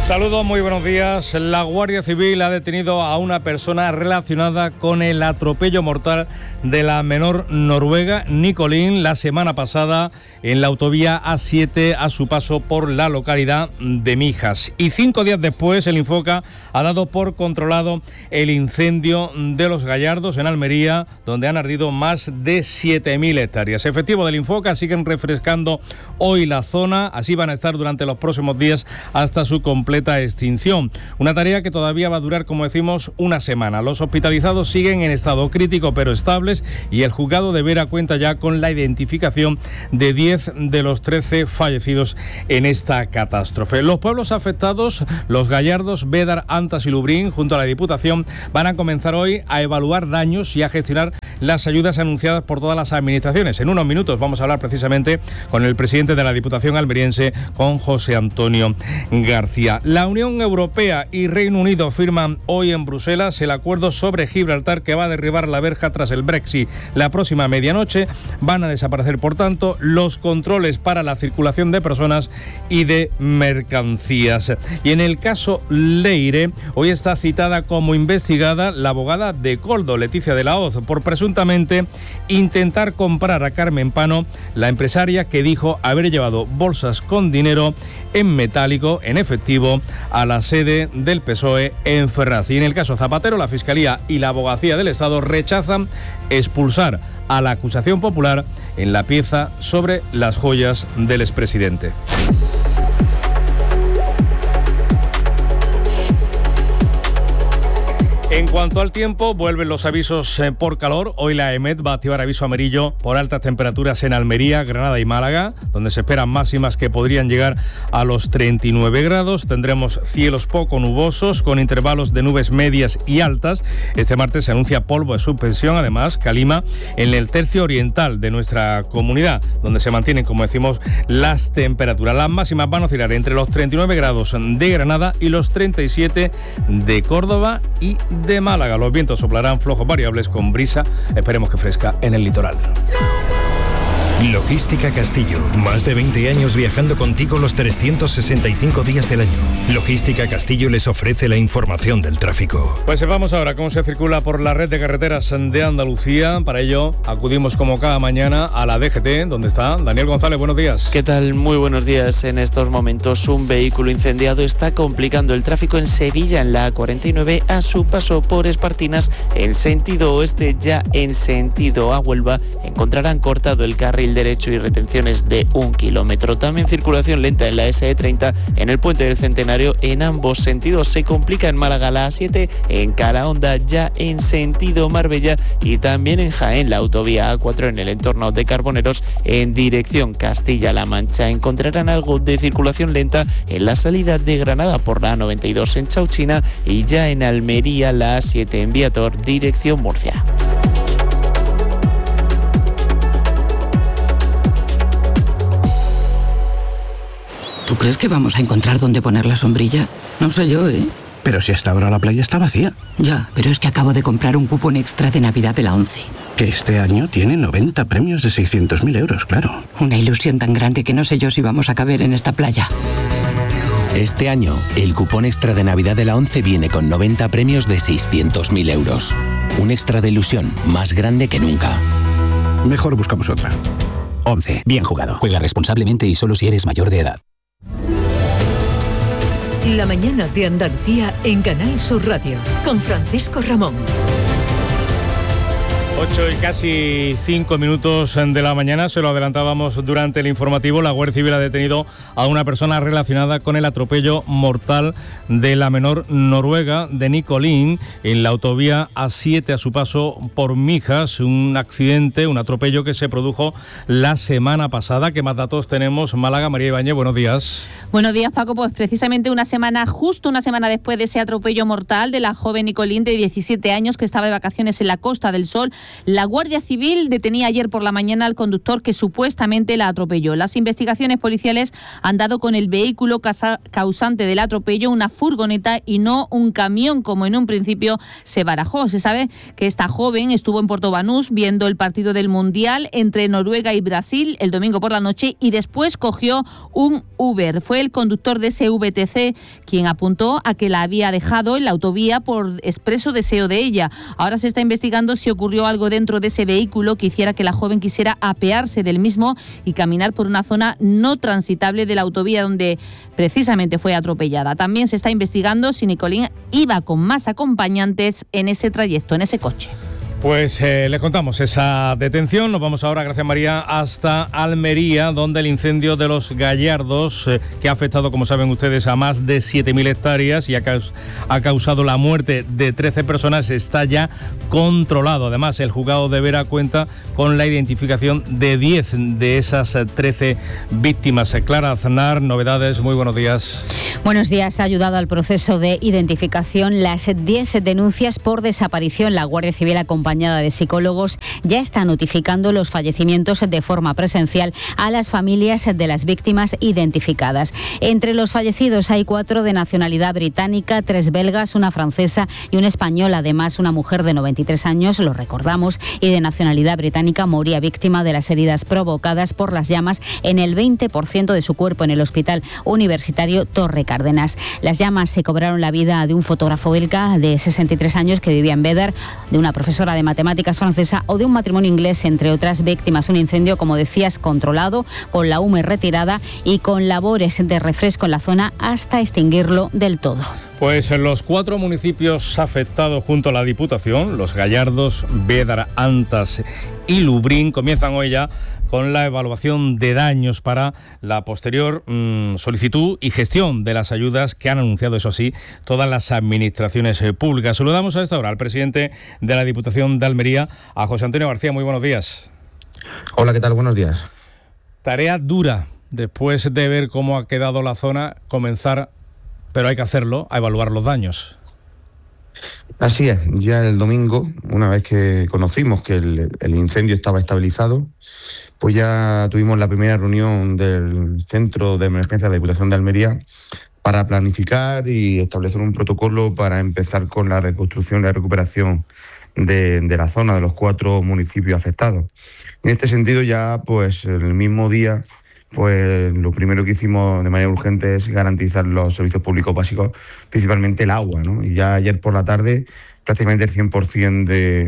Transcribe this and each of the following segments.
Saludos, muy buenos días. La Guardia Civil ha detenido a una persona relacionada con el atropello mortal de la menor noruega Nicolín la semana pasada en la autovía A7 a su paso por la localidad de Mijas. Y 5 días después, el Infoca ha dado por controlado el incendio de Los Gallardos en Almería, donde han ardido más de 7.000 hectáreas. Efectivos del Infoca siguen refrescando hoy la zona, así van a estar durante los próximos días hasta su completa extinción. Una tarea que todavía va a durar, como decimos, una semana. Los hospitalizados siguen en estado crítico pero estables y el juzgado de Vera cuenta ya con la identificación de 10 de los 13 fallecidos en esta catástrofe. Los pueblos afectados, Los Gallardos, Bédar, Antas y Lubrín, junto a la Diputación, van a comenzar hoy a evaluar daños y a gestionar las ayudas anunciadas por todas las administraciones. En unos minutos vamos a hablar precisamente con el presidente de la Diputación almeriense, con José Antonio García. La Unión Europea y Reino Unido firman hoy en Bruselas el acuerdo sobre Gibraltar, que va a derribar la verja tras el Brexit. La próxima medianoche van a desaparecer, por tanto, los controles para la circulación de personas y de mercancías. Y en el caso Leire, hoy está citada como investigada la abogada de Coldo, Leticia de la Hoz, por presuntamente intentar comprar a Carmen Pano, la empresaria que dijo haber llevado bolsas con dinero en metálico, en efectivo, a la sede del PSOE en Ferraz. Y en el caso Zapatero, la Fiscalía y la Abogacía del Estado rechazan expulsar a la acusación popular en la pieza sobre las joyas del expresidente. En cuanto al tiempo, vuelven los avisos por calor. Hoy la EMET va a activar aviso amarillo por altas temperaturas en Almería, Granada y Málaga, donde se esperan máximas que podrían llegar a los 39 grados. Tendremos cielos poco nubosos con intervalos de nubes medias y altas. Este martes se anuncia polvo de suspensión, además, calima en el tercio oriental de nuestra comunidad, donde se mantienen, como decimos, las temperaturas. Las máximas van a oscilar entre los 39 grados de Granada y los 37 de Córdoba y de Málaga. Los vientos soplarán flojos variables con brisa, esperemos que fresca, en el litoral. Logística Castillo. Más de 20 años viajando contigo los 365 días del año. Logística Castillo les ofrece la información del tráfico. Pues vamos ahora cómo se circula por la red de carreteras de Andalucía. Para ello acudimos como cada mañana a la DGT, donde está Daniel González. Buenos días. ¿Qué tal? Muy buenos días. En estos momentos un vehículo incendiado está complicando el tráfico en Sevilla, en la A49, a su paso por Espartinas, en sentido oeste. Ya en sentido a Huelva encontrarán cortado el carril derecho y retenciones de 1 kilómetro. También circulación lenta en la SE30 en el Puente del Centenario en ambos sentidos. Se complica en Málaga la A7, en Calahonda ya en sentido Marbella, y también en Jaén la autovía A4 en el entorno de Carboneros en dirección Castilla-La Mancha. Encontrarán algo de circulación lenta en la salida de Granada por la A92 en Chauchina, y ya en Almería la A7 en Viator dirección Murcia. ¿Tú crees que vamos a encontrar dónde poner la sombrilla? No sé yo, ¿eh? Pero si hasta ahora la playa está vacía. Ya, pero es que acabo de comprar un cupón extra de Navidad de la ONCE. Que este año tiene 90 premios de 600.000 euros, claro. Una ilusión tan grande que no sé yo si vamos a caber en esta playa. Este año, el cupón extra de Navidad de la ONCE viene con 90 premios de 600.000 euros. Un extra de ilusión más grande que nunca. Mejor buscamos otra. ONCE. Bien jugado. Juega responsablemente y solo si eres mayor de edad. La mañana de Andalucía en Canal Sur Radio, con Francisco Ramón. 8 y casi 5 minutos de la mañana, se lo adelantábamos durante el informativo. La Guardia Civil ha detenido a una persona relacionada con el atropello mortal de la menor noruega de Nicolín en la autovía A7 a su paso por Mijas. Un accidente, un atropello que se produjo la semana pasada. ¿Qué más datos tenemos? Málaga, María Ibáñez, buenos días. Buenos días, Paco. Pues precisamente justo una semana después de ese atropello mortal de la joven Nicolín de 17 años que estaba de vacaciones en la Costa del Sol, la Guardia Civil detenía ayer por la mañana al conductor que supuestamente la atropelló. Las investigaciones policiales han dado con el vehículo causante del atropello, una furgoneta y no un camión, como en un principio se barajó. Se sabe que esta joven estuvo en Puerto Banús viendo el partido del Mundial entre Noruega y Brasil el domingo por la noche y después cogió un Uber. Fue fue el conductor de ese VTC quien apuntó a que la había dejado en la autovía por expreso deseo de ella. Ahora se está investigando si ocurrió algo dentro de ese vehículo que hiciera que la joven quisiera apearse del mismo y caminar por una zona no transitable de la autovía donde precisamente fue atropellada. También se está investigando si Nicolín iba con más acompañantes en ese trayecto, en ese coche. Pues les contamos esa detención. Nos vamos ahora, gracias María, hasta Almería, donde el incendio de Los Gallardos, que ha afectado, como saben ustedes, a más de 7.000 hectáreas y ha causado la muerte de 13 personas, está ya controlado. Además, el juzgado de Vera cuenta con la identificación de 10 de esas 13 víctimas. Clara Aznar, novedades, muy buenos días. Buenos días. Ha ayudado al proceso de identificación las 10 denuncias por desaparición. La Guardia Civil acompañada de psicólogos ya está notificando los fallecimientos de forma presencial a las familias de las víctimas identificadas. Entre los fallecidos hay 4 de nacionalidad británica, 3 belgas, una francesa y una española. Además, una mujer de 93 años, lo recordamos, y de nacionalidad británica moría víctima de las heridas provocadas por las llamas en el 20% de su cuerpo en el Hospital Universitario Torre Cárdenas. Las llamas se cobraron la vida de un fotógrafo belga de 63 años que vivía en Béder, de una profesora de matemáticas francesa o de un matrimonio inglés, entre otras víctimas. Un incendio, como decías, controlado, con la hume retirada y con labores de refresco en la zona hasta extinguirlo del todo. Pues en los 4 municipios afectados junto a la Diputación, Los Gallardos, Bédar, Antas y Lubrién, comienzan hoy ya con la evaluación de daños para la posterior solicitud y gestión de las ayudas que han anunciado, eso sí, todas las administraciones públicas. Saludamos a esta hora al presidente de la Diputación de Almería, a José Antonio García. Muy buenos días. Hola, ¿qué tal? Buenos días. Tarea dura, después de ver cómo ha quedado la zona, comenzar, pero hay que hacerlo, a evaluar los daños. Así es, ya el domingo, una vez que conocimos que el incendio estaba estabilizado, pues ya tuvimos la primera reunión del Centro de Emergencia de la Diputación de Almería para planificar y establecer un protocolo para empezar con la reconstrucción y la recuperación de la zona, de los 4 municipios afectados. En este sentido, ya pues el mismo día, pues lo primero que hicimos de manera urgente es garantizar los servicios públicos básicos, principalmente el agua, ¿no? Y ya ayer por la tarde prácticamente el 100%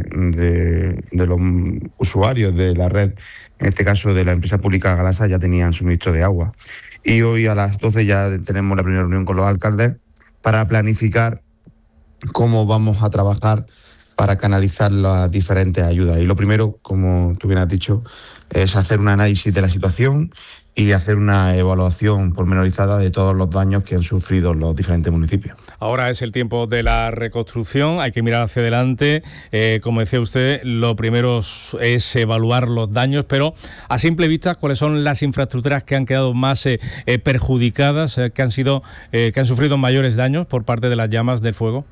de los usuarios de la red, en este caso de la empresa pública Galasa, ya tenían suministro de agua. Y hoy a las 12 ya tenemos la primera reunión con los alcaldes para planificar cómo vamos a trabajar para canalizar las diferentes ayudas. Y lo primero, como tú bien has dicho, es hacer un análisis de la situación y hacer una evaluación pormenorizada de todos los daños que han sufrido los diferentes municipios. Ahora es el tiempo de la reconstrucción, hay que mirar hacia adelante. Como decía usted, lo primero es evaluar los daños, pero a simple vista, ¿cuáles son las infraestructuras que han quedado más perjudicadas, que han sufrido mayores daños por parte de las llamas del fuego?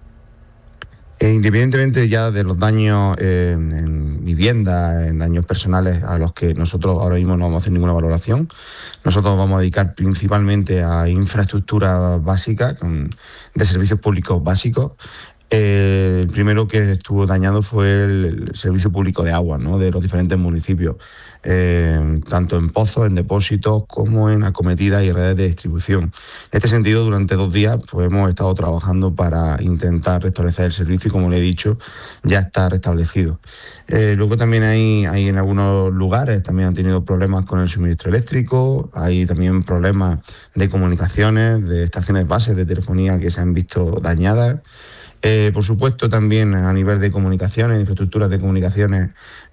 Independientemente ya de los daños en vivienda, en daños personales, a los que nosotros ahora mismo no vamos a hacer ninguna valoración, nosotros vamos a dedicar principalmente a infraestructuras básicas, de servicios públicos básicos. El primero que estuvo dañado fue el servicio público de agua, ¿no?, de los diferentes municipios, tanto en pozos, en depósitos, como en acometidas y redes de distribución. En este sentido, durante 2 días pues hemos estado trabajando para intentar restablecer el servicio y, como le he dicho, ya está restablecido. Luego también hay en algunos lugares, también han tenido problemas con el suministro eléctrico, hay también problemas de comunicaciones, de estaciones bases de telefonía que se han visto dañadas. Por supuesto, también a nivel de comunicaciones, infraestructuras de comunicaciones,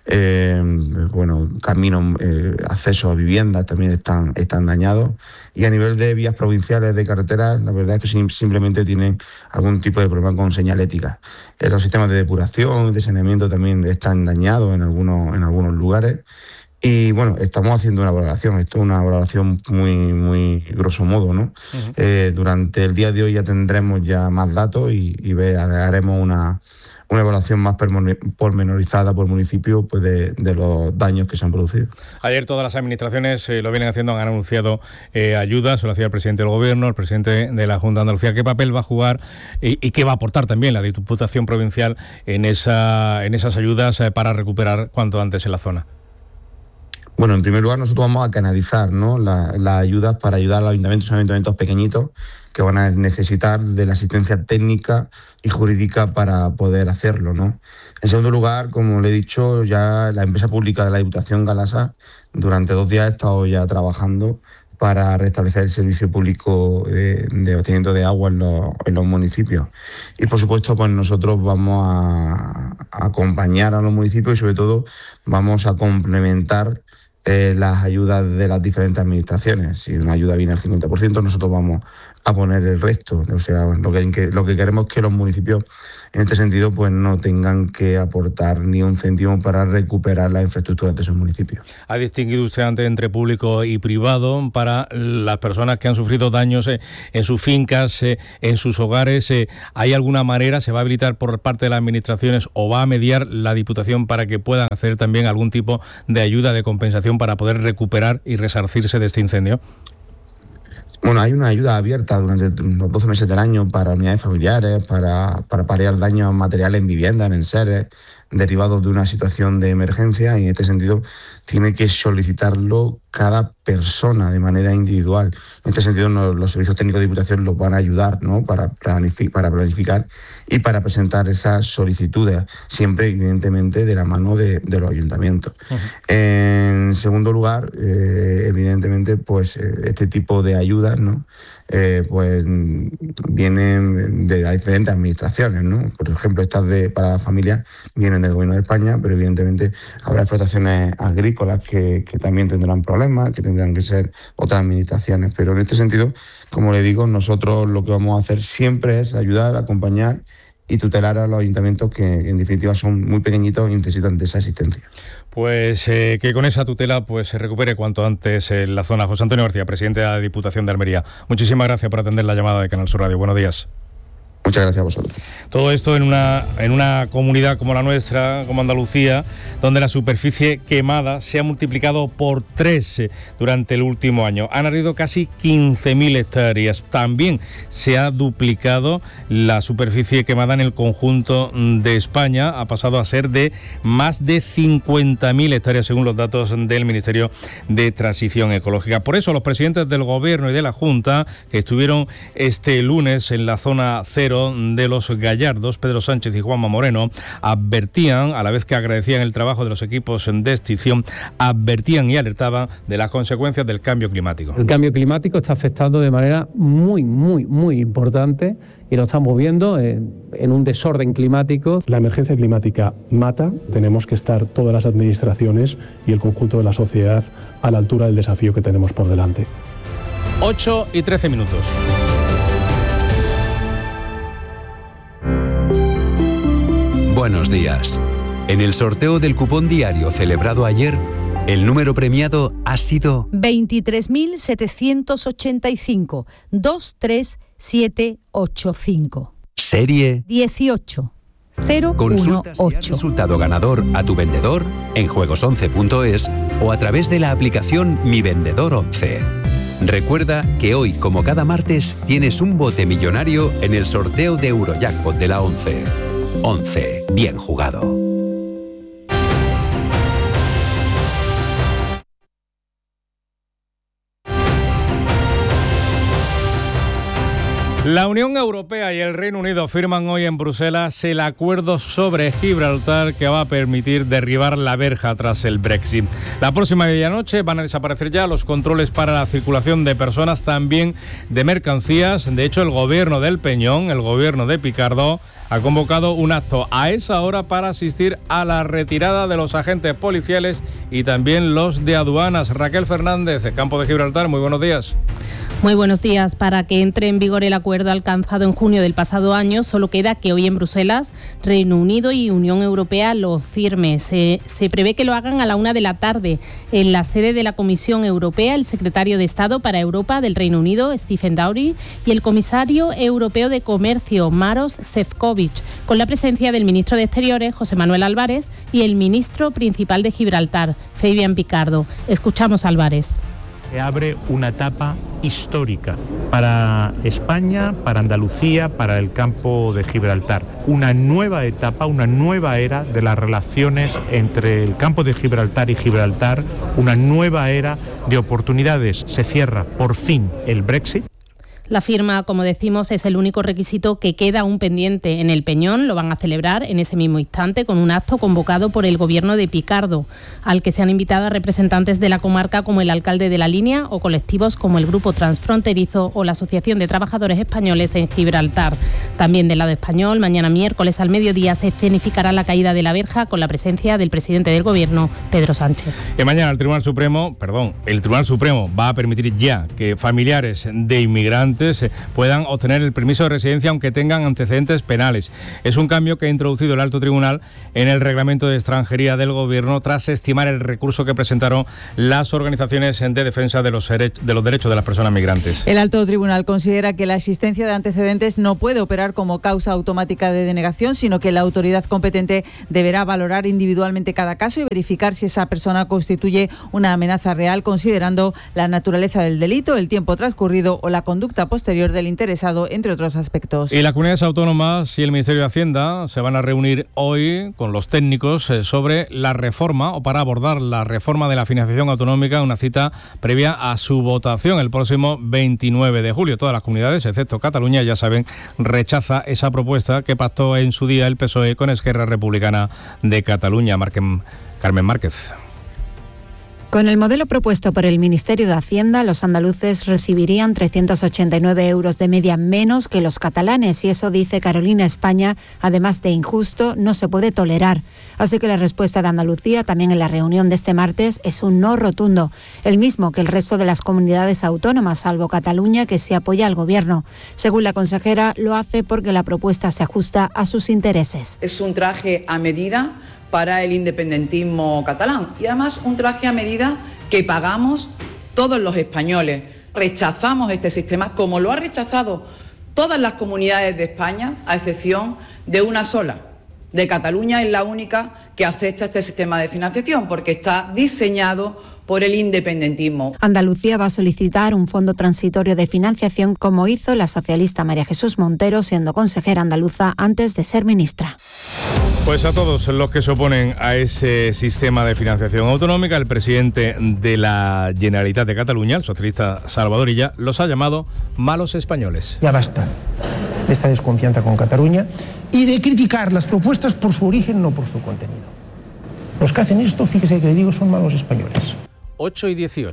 caminos, accesos a viviendas también están dañados. Y a nivel de vías provinciales de carreteras, la verdad es que simplemente tienen algún tipo de problema con señalética. Los sistemas de depuración, de saneamiento también están dañados en algunos lugares. Y bueno, estamos haciendo una valoración, esto es una valoración muy grosso modo, ¿no? Uh-huh. Durante el día de hoy ya tendremos ya más datos y haremos una evaluación más pormenorizada por municipio, pues de los daños que se han producido. Ayer todas las administraciones lo vienen haciendo, han anunciado ayudas, lo hacía el presidente del Gobierno, el presidente de la Junta de Andalucía. ¿Qué papel va a jugar y qué va a aportar también la Diputación Provincial en esas ayudas para recuperar cuanto antes en la zona? Bueno, en primer lugar nosotros vamos a canalizar, ¿no?, las ayudas para ayudar a los ayuntamientos pequeñitos que van a necesitar de la asistencia técnica y jurídica para poder hacerlo, ¿no? En segundo lugar, como le he dicho, ya la empresa pública de la Diputación Galasa durante 2 días ha estado ya trabajando para restablecer el servicio público de abastecimiento de agua en los municipios. Y por supuesto, pues nosotros vamos a acompañar a los municipios y sobre todo vamos a complementar las ayudas de las diferentes administraciones. Si una ayuda viene al 50%, nosotros vamos a poner el resto. O sea, lo que queremos es que los municipios, en este sentido, pues no tengan que aportar ni un céntimo para recuperar las infraestructuras de esos municipios. Ha distinguido usted antes entre público y privado. Para las personas que han sufrido daños en sus fincas, en sus hogares, ¿hay alguna manera, se va a habilitar por parte de las administraciones o va a mediar la Diputación para que puedan hacer también algún tipo de ayuda, de compensación para poder recuperar y resarcirse de este incendio? Bueno, hay una ayuda abierta durante los 12 meses del año para unidades familiares, para paliar daños materiales en viviendas, en enseres, derivados de una situación de emergencia, y en este sentido tiene que solicitarlo cada persona de manera individual. En este sentido, los servicios técnicos de Diputación los van a ayudar, ¿no?, para planificar y para presentar esas solicitudes, siempre evidentemente de la mano de los ayuntamientos. Uh-huh. En segundo lugar, evidentemente, pues este tipo de ayudas, ¿no?, pues vienen de las diferentes administraciones, ¿no? Por ejemplo, estas para las familias vienen del Gobierno de España, pero evidentemente habrá explotaciones agrícolas que también tendrán problemas, que tendrán que ser otras administraciones. Pero en este sentido, como le digo, nosotros lo que vamos a hacer siempre es ayudar, acompañar y tutelar a los ayuntamientos que en definitiva son muy pequeñitos y necesitan de esa asistencia. Pues que con esa tutela pues se recupere cuanto antes en la zona. José Antonio García, presidente de la Diputación de Almería. Muchísimas gracias por atender la llamada de Canal Sur Radio. Buenos días. Muchas gracias a vosotros. Todo esto en una comunidad como la nuestra, como Andalucía, donde la superficie quemada se ha multiplicado por 3 durante el último año. Han ardido casi 15.000 hectáreas. También se ha duplicado la superficie quemada en el conjunto de España. Ha pasado a ser de más de 50.000 hectáreas, según los datos del Ministerio de Transición Ecológica. Por eso los presidentes del Gobierno y de la Junta, que estuvieron este lunes en la zona cero de los Gallardos, Pedro Sánchez y Juanma Moreno, advertían, a la vez que agradecían el trabajo de los equipos de extinción, advertían y alertaban de las consecuencias del cambio climático. El cambio climático está afectando de manera muy importante y lo estamos viendo en un desorden climático. La emergencia climática mata, tenemos que estar todas las administraciones y el conjunto de la sociedad a la altura del desafío que tenemos por delante. 8:13. Buenos días. En el sorteo del cupón diario celebrado ayer, el número premiado ha sido 23.785 23785. Serie 18018. Consulta si has resultado ganador a tu vendedor en juegos11.es o a través de la aplicación Mi Vendedor 11. Recuerda que hoy, como cada martes, tienes un bote millonario en el sorteo de Eurojackpot de la 11. 11. Bien jugado. La Unión Europea y el Reino Unido firman hoy en Bruselas el acuerdo sobre Gibraltar que va a permitir derribar la verja tras el Brexit. La próxima medianoche van a desaparecer ya los controles para la circulación de personas, también de mercancías. De hecho, el gobierno del Peñón, el gobierno de Picardo, ha convocado un acto a esa hora para asistir a la retirada de los agentes policiales y también los de aduanas. Raquel Fernández, Campo de Gibraltar, muy buenos días. Muy buenos días. Para que entre en vigor el acuerdo alcanzado en junio del pasado año, solo queda que hoy en Bruselas, Reino Unido y Unión Europea lo firme. Se prevé que lo hagan a la 1:00 p.m. en la sede de la Comisión Europea, el secretario de Estado para Europa del Reino Unido, Stephen Dowry, y el comisario europeo de Comercio, Maros Šefčovič, con la presencia del ministro de Exteriores, José Manuel Álvarez, y el ministro principal de Gibraltar, Fabian Picardo. Escuchamos a Álvarez. Se abre una etapa histórica para España, para Andalucía, para el campo de Gibraltar. Una nueva etapa, una nueva era de las relaciones entre el campo de Gibraltar y Gibraltar, una nueva era de oportunidades. Se cierra por fin el Brexit. La firma, como decimos, es el único requisito que queda aún pendiente. En el Peñón lo van a celebrar en ese mismo instante con un acto convocado por el gobierno de Picardo, al que se han invitado a representantes de la comarca como el alcalde de La Línea o colectivos como el Grupo Transfronterizo o la Asociación de Trabajadores Españoles en Gibraltar. También del lado español, mañana miércoles al mediodía se escenificará la caída de la verja con la presencia del presidente del gobierno, Pedro Sánchez. Y mañana el Tribunal Supremo va a permitir ya que familiares de inmigrantes puedan obtener el permiso de residencia aunque tengan antecedentes penales. Es un cambio que ha introducido el Alto Tribunal en el Reglamento de Extranjería del Gobierno tras estimar el recurso que presentaron las organizaciones de defensa de los derechos de las personas migrantes. El Alto Tribunal considera que la existencia de antecedentes no puede operar como causa automática de denegación, sino que la autoridad competente deberá valorar individualmente cada caso y verificar si esa persona constituye una amenaza real, considerando la naturaleza del delito, el tiempo transcurrido o la conducta posterior del interesado, entre otros aspectos. Y las comunidades autónomas y el Ministerio de Hacienda se van a reunir hoy con los técnicos sobre la reforma o para abordar la reforma de la financiación autonómica, una cita previa a su votación el próximo 29 de julio. Todas las comunidades, excepto Cataluña, ya saben, rechaza esa propuesta que pactó en su día el PSOE con Esquerra Republicana de Cataluña. Carmen Márquez. Con el modelo propuesto por el Ministerio de Hacienda, los andaluces recibirían 389 euros de media menos que los catalanes y eso, dice Carolina España, además de injusto, no se puede tolerar. Así que la respuesta de Andalucía, también en la reunión de este martes, es un no rotundo, el mismo que el resto de las comunidades autónomas, salvo Cataluña, que se apoya al Gobierno. Según la consejera, lo hace porque la propuesta se ajusta a sus intereses. Es un traje a medida para el independentismo catalán y además un traje a medida que pagamos todos los españoles. Rechazamos este sistema como lo ha rechazado todas las comunidades de España, a excepción de una sola. De Cataluña es la única que acepta este sistema de financiación porque está diseñado por el independentismo. Andalucía va a solicitar un fondo transitorio de financiación como hizo la socialista María Jesús Montero siendo consejera andaluza antes de ser ministra. Pues a todos los que se oponen a ese sistema de financiación autonómica, el presidente de la Generalitat de Cataluña, el socialista Salvador Illa, los ha llamado malos españoles. Ya basta de esta desconfianza con Cataluña y de criticar las propuestas por su origen, no por su contenido. Los que hacen esto, fíjese que le digo, son malos españoles. 8:18.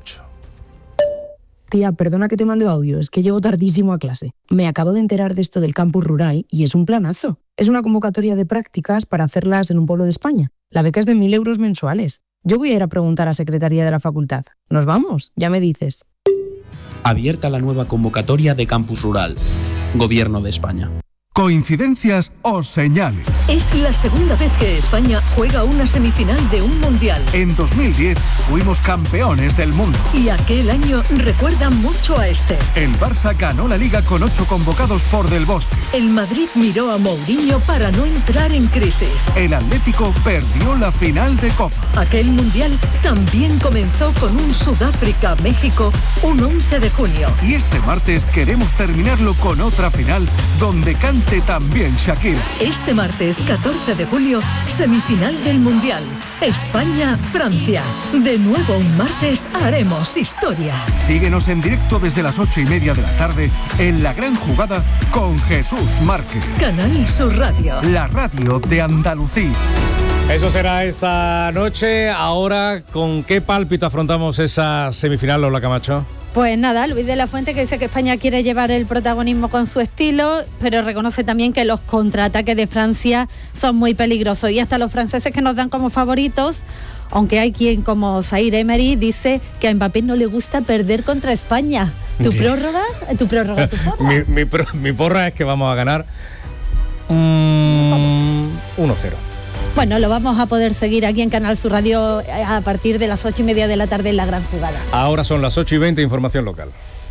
Tía, perdona que te mande audio, es que llego tardísimo a clase. Me acabo de enterar de esto del campus rural y es un planazo. Es una convocatoria de prácticas para hacerlas en un pueblo de España. La beca es de 1.000 euros mensuales. Yo voy a ir a preguntar a Secretaría de la Facultad. ¿Nos vamos? Ya me dices. Abierta la nueva convocatoria de campus rural. Gobierno de España. ¿Coincidencias o señales? Es la segunda vez que España juega una semifinal de un mundial. En 2010 fuimos campeones del mundo. Y aquel año recuerda mucho a este. El Barça ganó la Liga con 8 convocados por Del Bosque. El Madrid miró a Mourinho para no entrar en crisis. El Atlético perdió la final de Copa. Aquel mundial también comenzó con un Sudáfrica-México un 11 de junio. Y este martes queremos terminarlo con otra final donde canta también Shakira. Este martes 14 de julio, semifinal del Mundial. España-Francia. De nuevo un martes haremos historia. Síguenos en directo desde las 8:30 de la tarde en La Gran Jugada con Jesús Márquez. Canal Sur Radio. La radio de Andalucía. Eso será esta noche. Ahora, ¿con qué pálpito afrontamos esa semifinal, Lola Camacho? Pues nada, Luis de la Fuente, que dice que España quiere llevar el protagonismo con su estilo, pero reconoce también que los contraataques de Francia son muy peligrosos y hasta los franceses que nos dan como favoritos, aunque hay quien como Zaire Emery dice que a Mbappé no le gusta perder contra España. ¿Tu prórroga? ¿Tu porra? Mi porra es que vamos a ganar 1-0. Bueno, lo vamos a poder seguir aquí en Canal Sur Radio a partir de las 8:30 de la tarde en La Gran Jugada. Ahora son las 8:20, información local.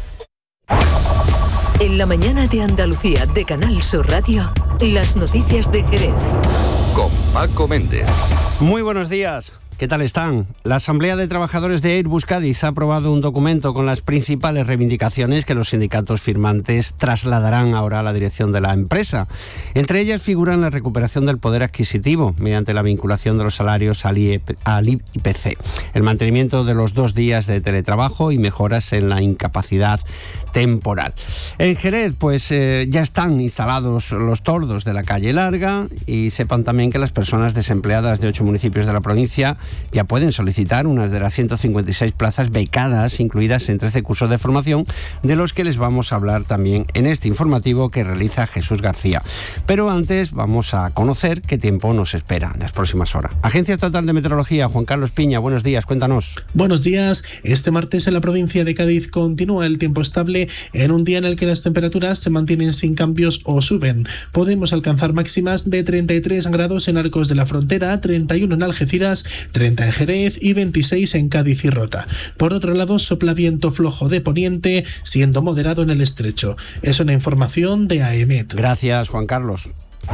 En la mañana de Andalucía de Canal Sur Radio, las noticias de Jerez. Con Paco Méndez. Muy buenos días. ¿Qué tal están? La Asamblea de Trabajadores de Airbus Cádiz ha aprobado un documento con las principales reivindicaciones que los sindicatos firmantes trasladarán ahora a la dirección de la empresa. Entre ellas figuran la recuperación del poder adquisitivo mediante la vinculación de los salarios al IPC, el mantenimiento de los 2 días de teletrabajo y mejoras en la incapacidad temporal. En Jerez, pues ya están instalados los toldos de la calle Larga, y sepan también que las personas desempleadas de 8 municipios de la provincia ya pueden solicitar unas de las 156 plazas becadas incluidas en 13 cursos de formación, de los que les vamos a hablar también en este informativo que realiza Jesús García. Pero antes vamos a conocer qué tiempo nos espera en las próximas horas. Agencia Estatal de Meteorología, Juan Carlos Piña, buenos días, cuéntanos. Buenos días. Este martes en la provincia de Cádiz continúa el tiempo estable en un día en el que las temperaturas se mantienen sin cambios o suben. Podemos alcanzar máximas de 33 grados en Arcos de la Frontera, 31 en Algeciras, 30 en Jerez y 26 en Cádiz y Rota. Por otro lado, sopla viento flojo de poniente, siendo moderado en el estrecho. Es una información de AEMET. Gracias, Juan Carlos.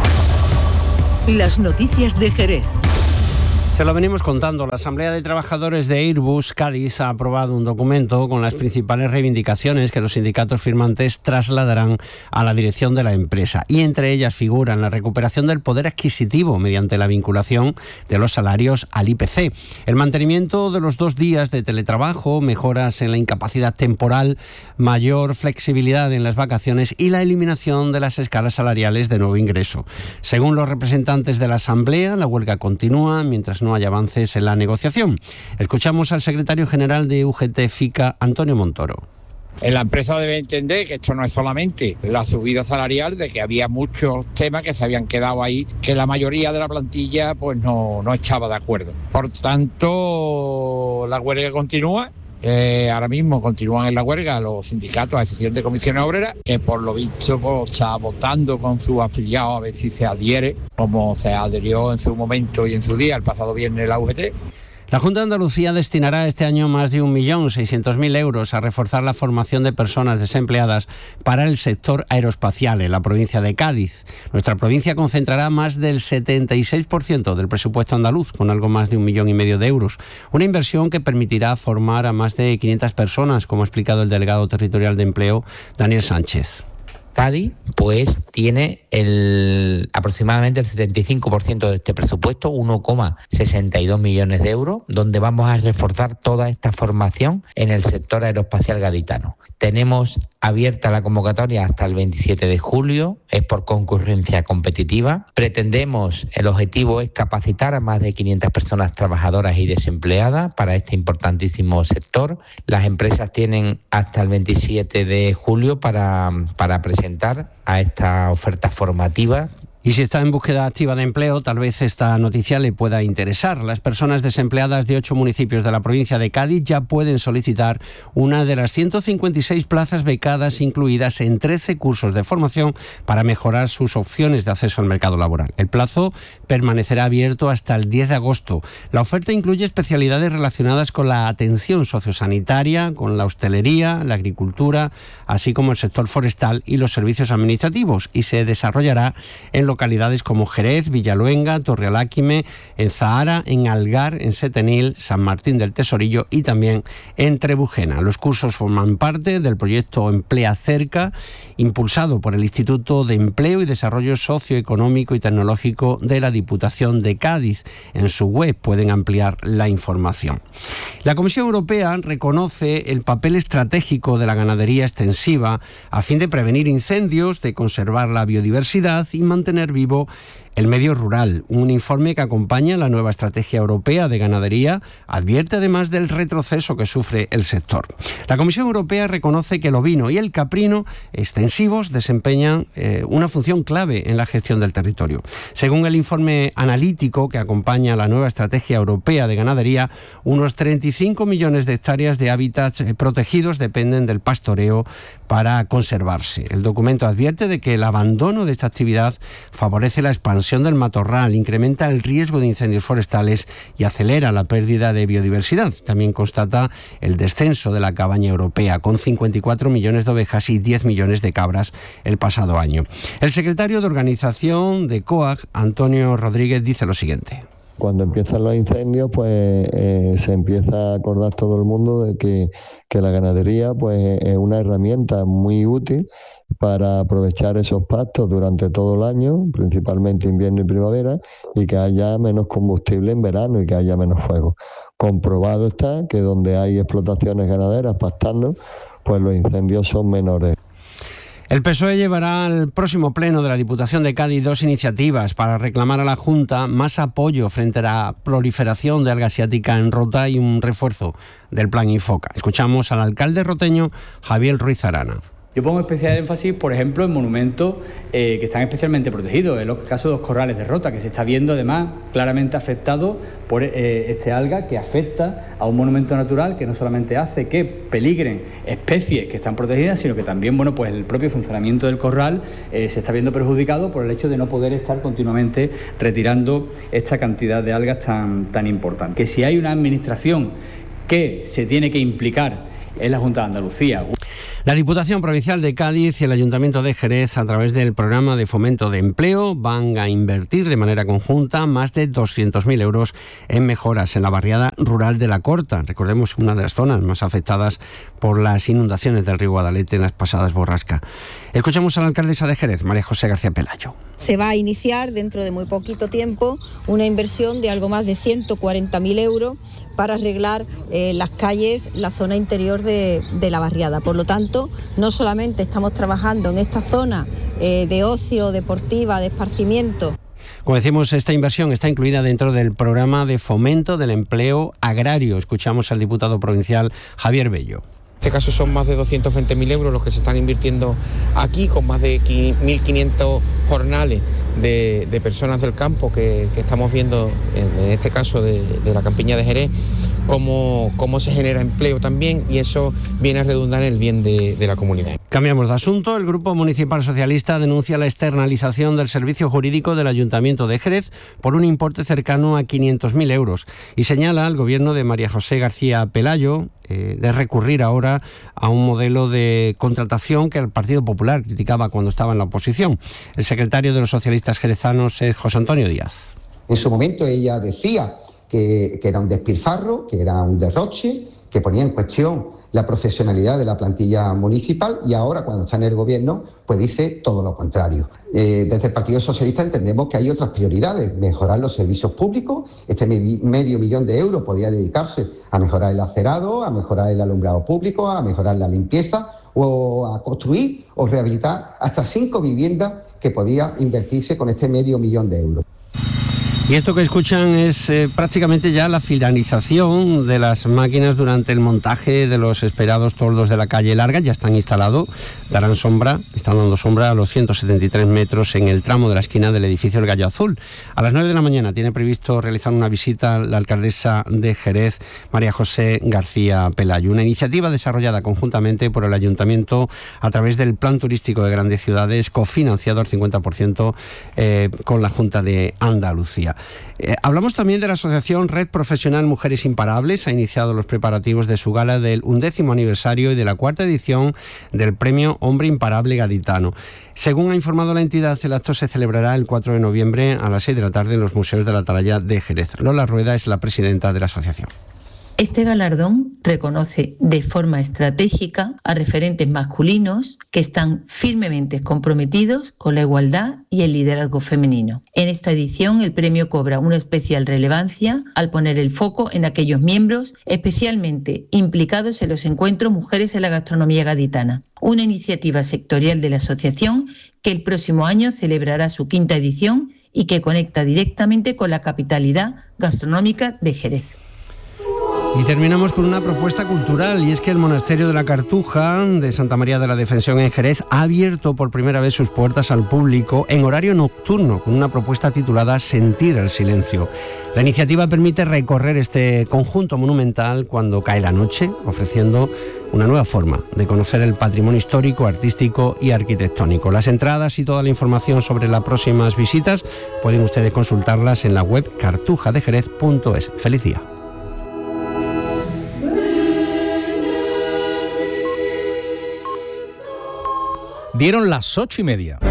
Las noticias de Jerez. Se lo venimos contando. La Asamblea de Trabajadores de Airbus Cádiz ha aprobado un documento con las principales reivindicaciones que los sindicatos firmantes trasladarán a la dirección de la empresa, y entre ellas figuran la recuperación del poder adquisitivo mediante la vinculación de los salarios al IPC, el mantenimiento de los 2 días de teletrabajo, mejoras en la incapacidad temporal, mayor flexibilidad en las vacaciones y la eliminación de las escalas salariales de nuevo ingreso. Según los representantes de la Asamblea, la huelga continúa mientras no haya avances en la negociación. Escuchamos al secretario general de UGT-FICA, Antonio Montoro. La empresa debe entender que esto no es solamente la subida salarial, de que había muchos temas que se habían quedado ahí, que la mayoría de la plantilla pues no estaba de acuerdo. Por tanto, la huelga continúa. Ahora mismo continúan en la huelga los sindicatos, a excepción de comisiones obreras, que por lo visto está votando con sus afiliados a ver si se adhiere, como se adherió en su momento y en su día, el pasado viernes, la UGT. La Junta de Andalucía destinará este año más de 1.600.000 euros a reforzar la formación de personas desempleadas para el sector aeroespacial en la provincia de Cádiz. Nuestra provincia concentrará más del 76% del presupuesto andaluz, con algo más de 1,5 millones de euros. Una inversión que permitirá formar a más de 500 personas, como ha explicado el delegado territorial de Empleo, Daniel Sánchez. Cádiz pues tiene aproximadamente el 75% de este presupuesto, 1,62 millones de euros, donde vamos a reforzar toda esta formación en el sector aeroespacial gaditano. Tenemos abierta la convocatoria hasta el 27 de julio, es por concurrencia competitiva. Pretendemos, el objetivo es capacitar a más de 500 personas trabajadoras y desempleadas para este importantísimo sector. Las empresas tienen hasta el 27 de julio para presentar a esta oferta formativa. Y si está en búsqueda activa de empleo, tal vez esta noticia le pueda interesar. Las personas desempleadas de 8 municipios de la provincia de Cádiz ya pueden solicitar una de las 156 plazas becadas incluidas en 13 cursos de formación para mejorar sus opciones de acceso al mercado laboral. El plazo permanecerá abierto hasta el 10 de agosto. La oferta incluye especialidades relacionadas con la atención sociosanitaria, con la hostelería, la agricultura, así como el sector forestal y los servicios administrativos, y se desarrollará en localidades como Jerez, Villaluenga, Torrealáquime, en Zahara, en Algar, en Setenil, San Martín del Tesorillo y también en Trebujena. Los cursos forman parte del proyecto Emplea Cerca, impulsado por el Instituto de Empleo y Desarrollo Socioeconómico y Tecnológico de la Diputación de Cádiz. En su web pueden ampliar la información. La Comisión Europea reconoce el papel estratégico de la ganadería extensiva a fin de prevenir incendios, de conservar la biodiversidad y mantener vivo el medio rural. Un informe que acompaña la nueva estrategia europea de ganadería advierte además del retroceso que sufre el sector. La Comisión Europea reconoce que el ovino y el caprino extensivos desempeñan una función clave en la gestión del territorio. Según el informe analítico que acompaña la nueva estrategia europea de ganadería, unos 35 millones de hectáreas de hábitats protegidos dependen del pastoreo para conservarse. El documento advierte de que el abandono de esta actividad favorece la expansión del matorral, incrementa el riesgo de incendios forestales y acelera la pérdida de biodiversidad. También constata el descenso de la cabaña europea, con 54 millones de ovejas y 10 millones de cabras el pasado año. El secretario de organización de COAG, Antonio Rodríguez, dice lo siguiente. cuando empiezan los incendios, pues se empieza a acordar todo el mundo de que la ganadería pues es una herramienta muy útil para aprovechar esos pastos durante todo el año, principalmente invierno y primavera, y que haya menos combustible en verano y que haya menos fuego. Comprobado está que donde hay explotaciones ganaderas pastando, pues los incendios son menores. El PSOE llevará al próximo pleno de la Diputación de Cádiz 2 iniciativas para reclamar a la Junta más apoyo frente a la proliferación de alga asiática en Rota y un refuerzo del plan Infoca. Escuchamos al alcalde roteño Javier Ruiz Arana. Yo pongo especial énfasis, por ejemplo, en monumentos que están especialmente protegidos. En el caso de los corrales de Rota, que se está viendo además claramente afectado por este alga que afecta a un monumento natural que no solamente hace que peligren especies que están protegidas, sino que también, bueno, pues el propio funcionamiento del corral se está viendo perjudicado por el hecho de no poder estar continuamente retirando esta cantidad de algas tan importante. Que si hay una administración que se tiene que implicar es la Junta de Andalucía. La Diputación Provincial de Cádiz y el Ayuntamiento de Jerez, a través del Programa de Fomento de Empleo, van a invertir de manera conjunta más de 200.000 euros en mejoras en la barriada rural de La Corta. Recordemos, una de las zonas más afectadas por las inundaciones del río Guadalete en las pasadas borrascas. Escuchamos a la alcaldesa de Jerez, María José García Pelayo. Se va a iniciar dentro de muy poquito tiempo una inversión de algo más de 140.000 euros para arreglar las calles, la zona interior de la barriada. Por lo tanto, no solamente estamos trabajando en esta zona de ocio, deportiva, de esparcimiento. Como decimos, esta inversión está incluida dentro del programa de fomento del empleo agrario. Escuchamos al diputado provincial Javier Bello. En este caso son más de 220.000 euros los que se están invirtiendo aquí, con más de 1.500 jornales de personas del campo que estamos viendo, en este caso de la campiña de Jerez, cómo se genera empleo también, y eso viene a redundar en el bien de la comunidad. Cambiamos de asunto. El Grupo Municipal Socialista denuncia la externalización del servicio jurídico del Ayuntamiento de Jerez por un importe cercano a 500.000 euros y señala al Gobierno de María José García Pelayo de recurrir ahora a un modelo de contratación que el Partido Popular criticaba cuando estaba en la oposición. El secretario de los socialistas jerezanos es José Antonio Díaz. En su momento ella decía que era un despilfarro, que era un derroche, que ponía en cuestión la profesionalidad de la plantilla municipal, y ahora, cuando está en el gobierno, pues dice todo lo contrario. Desde el Partido Socialista entendemos que hay otras prioridades: mejorar los servicios públicos. Este medio millón de euros podía dedicarse a mejorar el acerado, a mejorar el alumbrado público, a mejorar la limpieza, o a construir o rehabilitar hasta 5 viviendas que podía invertirse con este medio millón de euros. Y esto que escuchan es prácticamente ya la finalización de las máquinas durante el montaje de los esperados toldos de la calle Larga. Ya están instalados, están dando sombra a los 173 metros en el tramo de la esquina del edificio El Gallo Azul. A las 9 de la mañana tiene previsto realizar una visita la alcaldesa de Jerez, María José García Pelayo. Una iniciativa desarrollada conjuntamente por el Ayuntamiento a través del Plan Turístico de Grandes Ciudades, cofinanciado al 50% con la Junta de Andalucía. Hablamos también de la asociación Red Profesional Mujeres Imparables. Ha iniciado los preparativos de su gala del 11º aniversario y de la 4ª edición del Premio Hombre Imparable Gaditano. Según ha informado la entidad, el acto se celebrará el 4 de noviembre a las 6 de la tarde en los Museos de la Atalaya de Jerez. Lola Rueda es la presidenta de la asociación. Este galardón reconoce de forma estratégica a referentes masculinos que están firmemente comprometidos con la igualdad y el liderazgo femenino. En esta edición, el premio cobra una especial relevancia al poner el foco en aquellos miembros especialmente implicados en los encuentros Mujeres en la Gastronomía Gaditana, una iniciativa sectorial de la asociación que el próximo año celebrará su 5ª edición y que conecta directamente con la capitalidad gastronómica de Jerez. Y terminamos con una propuesta cultural, y es que el Monasterio de la Cartuja de Santa María de la Defensión en Jerez ha abierto por primera vez sus puertas al público en horario nocturno con una propuesta titulada Sentir el Silencio. La iniciativa permite recorrer este conjunto monumental cuando cae la noche, ofreciendo una nueva forma de conocer el patrimonio histórico, artístico y arquitectónico. Las entradas y toda la información sobre las próximas visitas pueden ustedes consultarlas en la web cartujadejerez.es. ¡Feliz día! Dieron las 8:30.